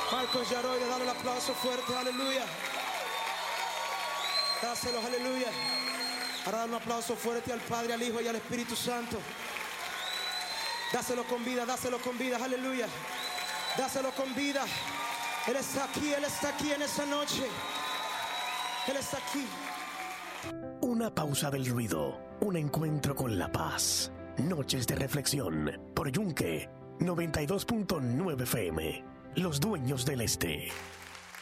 Marcos Yaroide, dale el aplauso fuerte, aleluya. Dáselo, aleluya. Ahora dale un aplauso fuerte al Padre, al Hijo y al Espíritu Santo. Dáselo con vida, aleluya. Dáselo con vida. Él está aquí en esa noche. Él está aquí. Una pausa del ruido, un encuentro con la paz. Noches de reflexión por Yunque 92.9 FM. Los dueños del este.